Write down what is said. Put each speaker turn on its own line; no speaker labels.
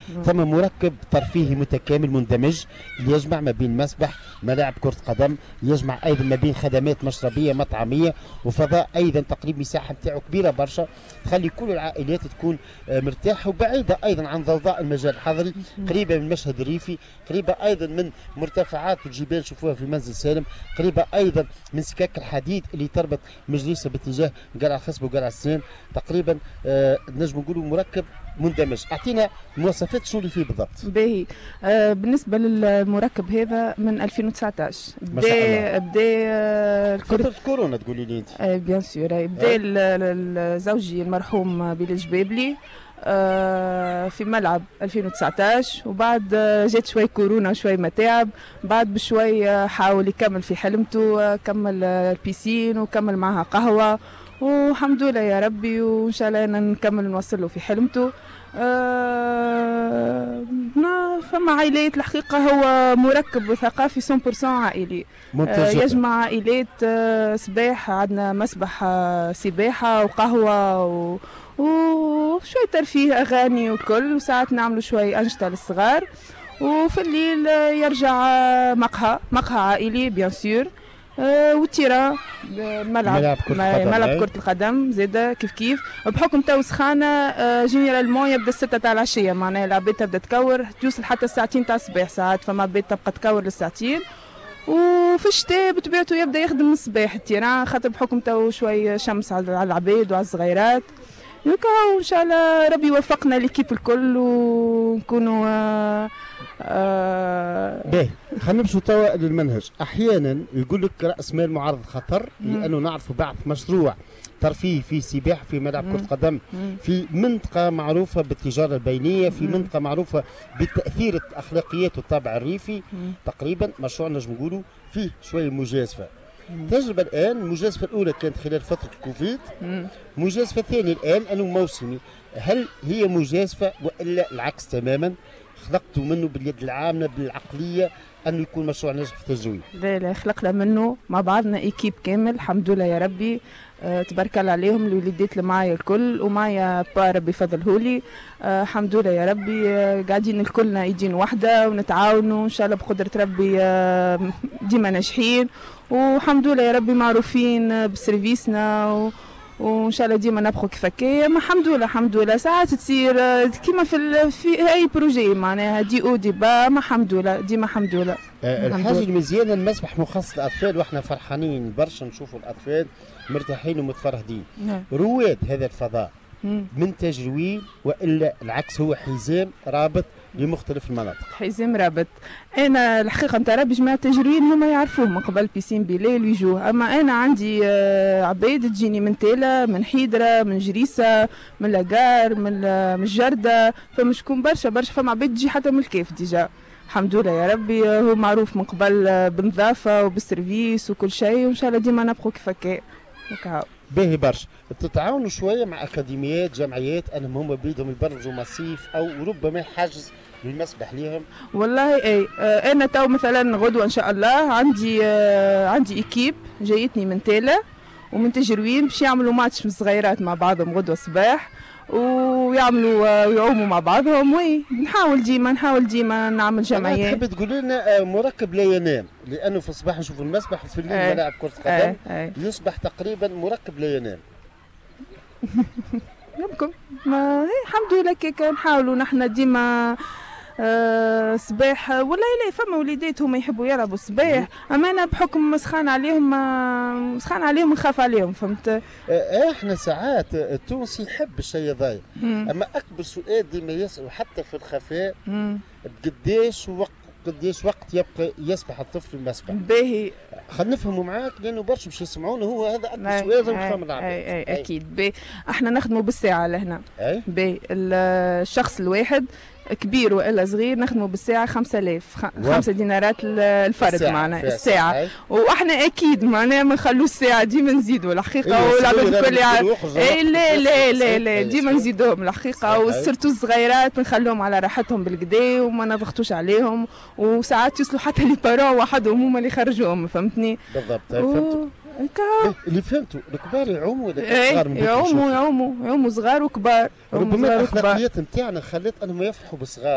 ثم مركب ترفيهي متكامل مندمج يجمع ما بين مسبح، ملاعب كرة قدم، يجمع أيضا ما بين خدمات مشربية مطعمية وفضاء أيضا تقريبا مساحة نتاعو كبيرة برشا تخلي كل العائلات تكون مرتاحة وبعيدة أيضا عن ضوضاء المجال الحضري، قريبة من المشهد الريفي، قريبة أيضا من مرتفعات والجبال نشوفوها في منزل سالم، قريبة أيضا من سكاك الحديد اللي تربط مجلسة باتجاه قلعة الخصبة وقلعة السنان. تقريبا نجم نقولوا مركب مندمج. اعطينا مواصفات شو اللي فيه بالضبط.
باهي بالنسبه للمركب هذا من 2019 بدا
فترة كورونا تقولي لي انت.
بيان سور بدا زوجي المرحوم بلال جبابلي في ملعب 2019 وبعد جات شوي كورونا وشوي متاعب، بعد بشوي حاول يكمل في حلمته، كمل البيسين وكمل معها قهوه والحمد لله يا ربي، وان شاء الله نكمل نوصل له في حلمته. فما عائلات الحقيقه هو مركب ثقافي 100% عائلي. يجمع عائلات سباح، عندنا مسبح سباحه وقهوه وشوي ترفيه اغاني وكل، وساعات نعملوا شوي انشطه للصغار، وفي الليل يرجع مقهى عائلي بيان سور، وتيرا ملعب كرة القدم زاده كيف بحكم تو سخانه جينيرالمون يبدا 6 تاع العشيه، معناها العباد تبدا تكور توصل حتى الساعتين تاع الصباح، ساعات فما عباد تبقى تكور للساعتين، وفي الشتاء بطبيعته يبدا يخدم من الصباح التيران، خاطر بحكم تو شوي شمس على العباد وعلى الصغيرات. وان شاء الله ربي يوفقنا ليكيب الكل ونكونوا
باهي. خلينا نمشوا توا للمنهج. احيانا يقول لك راس مال معرض خطر، لانه نعرفوا بعض مشروع ترفيه في سباحه في ملعب كره قدم في منطقه معروفه بالتجاره البينيه، في منطقه معروفه بالتاثير الاخلاقيات والطابع الريفي. تقريبا مشروع نجم نقولوا فيه شويه مجازفه. التجربه الان المجازفه الاولى كانت خلال فتره الكوفيد، المجازفه الثانيه الان انه موسمي. هل هي مجازفه والا العكس تماما؟ خلقتوا منه باليد العامله بالعقليه انه يكون مشروع ناجح في التزوير؟
لا خلقنا منه مع بعضنا ايكيب كامل الحمد لله يا ربي. تبارك الله عليهم الوليدات اللي معايا الكل، ومعايا با ربي فضلهولي. الحمد لله يا ربي قاعدين الكلنا ايدين واحده ونتعاونوا ان شاء الله بقدره ربي ديما ناجحين، والحمد لله يا ربي معروفين بسيرفيسنا وان شاء الله ديما نبقوا كيف هكايا. الحمد لله ساعات تصير كيما في اي بروجي معناها دي او دي با، ما الحمد لله ديما الحمد لله.
الحاجه المزيانه المسبح مخصص للاطفال واحنا فرحانين برشا نشوفوا الاطفال مرتاحين ومتفرهدين. رواد هذا الفضاء من تجروين والا العكس هو حزام رابط لمختلف المناطق؟
حزام رابط. انا الحقيقه نتاع ربي جماعه التجرين هما يعرفوه من قبل بيسين بليل ويجوه، اما انا عندي عباد تجيني من تيلا، من حيدره، من جريسه، من لاقار، من الجرده، فما شكون برشا فما عباد تجي حتى من الكيف ديجا. الحمد لله يا ربي هو معروف من قبل بالنظافه وبالسيرفيس وكل شيء، وان شاء الله ديما نبقوا كيف هكا.
باهي برشا. تتعاونوا شويه مع اكاديميات جمعيات انهم هما بيدهم يبرمجوا مصيف او ربما حجز للمسبح ليهم؟
والله اي انا تو مثلا غدوه ان شاء الله عندي ايكيب جايتني من تيلا ومن تجروين باش يعملوا ماتش من الصغيرات مع بعضهم غدوه صباح، ويعملوا ويعوموا مع بعضهم. وي نحاول ديما نعمل جمعيات.
تحب تقول لنا مركب لا ينام، لانه في الصباح نشوفوا المسبح وفي الليل ملاعب كره قدم، يصبح تقريبا مركب لا ينام.
يمكن الحمد لله كيك نحاولوا نحن ديما سباح. ولا لا فما وليدات هما يحبوا يلعبوا سباح، اما انا بحكم سخان عليهم نخاف عليهم، فهمت؟
احنا ساعات التونسي يحب الشيء ضايع، اما اكبر سؤال ديما يسألوا حتى في الخفاء قديش وقت يبقى يسبح الطفل المسبح؟
باهي
خلينا نفهموا معاك لانه برشا باش يسمعونا، هو هذا اكبر سؤال لازم نفهم العباد.
اكيد. باهي احنا نخدموا بالساعه لهنا. باهي الشخص الواحد كبير والا صغير نخدموا بالساعه 5000 5 دينارات الفرد معناها الساعه. واحنا اكيد معناها ما نخلوا الساعه ديما نزيدوا الحقيقه، والعباد الكل لا ديما نزيدوهم الحقيقه، وسرتو الصغيرات نخلوهم على راحتهم بالكدا وما نضغطوش عليهم، وساعات يوصلوا حتى لي بارون وحدهم هما اللي يخرجوهم، فهمتني؟
بالضبط. فهمت اللي فهمته. الكبار يعوموا ولا الصغار؟
يعوموا صغار وكبار.
ربما الاخلاقيات نتاعنا خلت انهم يفرحوا بالصغار.